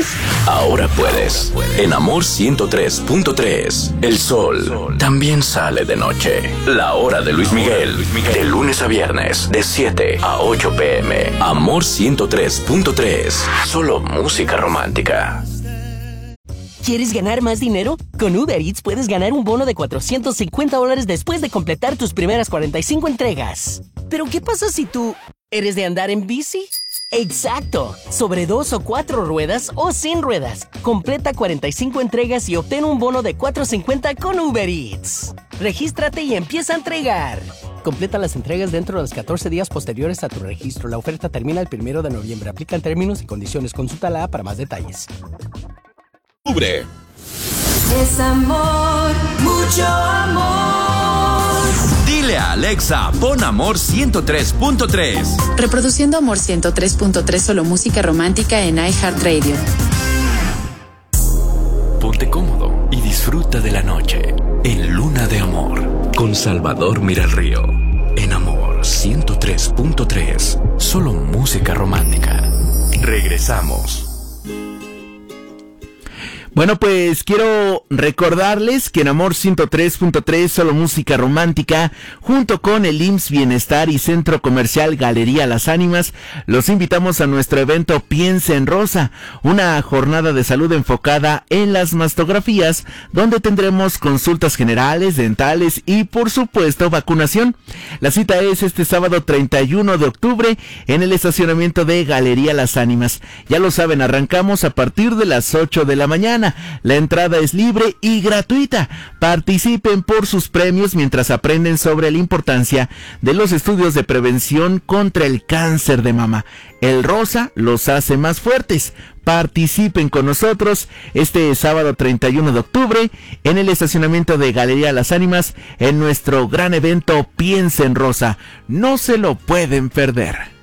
Ahora puedes. En Amor 103.3, el sol también sale de noche. La hora de Luis Miguel, de lunes a viernes, de 7 a 8 p.m. Amor 103.3, solo música romántica. ¿Quieres ganar más dinero? Con Uber Eats puedes ganar un bono de $450 después de completar tus primeras 45 entregas. ¿Pero qué pasa si tú eres de andar en bici? ¡Exacto! Sobre 2 o 4 ruedas o sin ruedas. Completa 45 entregas y obtén un bono de $450 con Uber Eats. Regístrate y empieza a entregar. Completa las entregas dentro de los 14 días posteriores a tu registro. La oferta termina el 1 de noviembre. Aplican términos y condiciones. Consulta la para más detalles. Octubre. Es amor, mucho amor. Dile a Alexa, pon Amor 103.3. Reproduciendo Amor 103.3, solo música romántica en iHeartRadio. Ponte cómodo y disfruta de la noche en Luna de Amor con Salvador Miralrío. En Amor 103.3, solo música romántica. Regresamos. Bueno, pues quiero recordarles que en Amor 103.3, solo música romántica, junto con el IMSS Bienestar y Centro Comercial Galería Las Ánimas, los invitamos a nuestro evento Piensa en Rosa, una jornada de salud enfocada en las mastografías, donde tendremos consultas generales, dentales y, por supuesto, vacunación. La cita es este sábado 31 de octubre en el estacionamiento de Galería Las Ánimas. Ya lo saben, arrancamos a partir de las 8 de la mañana. La entrada es libre y gratuita. Participen por sus premios mientras aprenden sobre la importancia de los estudios de prevención contra el cáncer de mama. El rosa los hace más fuertes. Participen con nosotros este sábado 31 de octubre en el estacionamiento de Galería Las Ánimas en nuestro gran evento Piensa en Rosa. No se lo pueden perder.